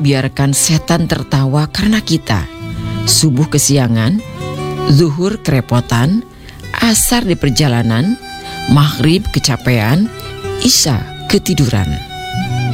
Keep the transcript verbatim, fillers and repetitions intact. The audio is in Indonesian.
biarkan setan tertawa karena kita. Subuh kesiangan, zuhur kerepotan, asar di perjalanan, maghrib kecapean, isya ketiduran.